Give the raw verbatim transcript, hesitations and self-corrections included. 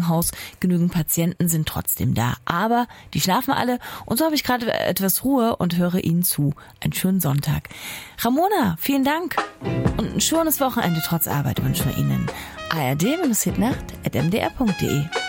Krankenhaus. Genügend Patienten sind trotzdem da. Aber die schlafen alle und so habe ich gerade etwas Ruhe und höre ihnen zu. Einen schönen Sonntag. Ramona, vielen Dank. Und ein schönes Wochenende trotz Arbeit wünschen wir Ihnen. A R D-Hitnacht at m d r punkt d e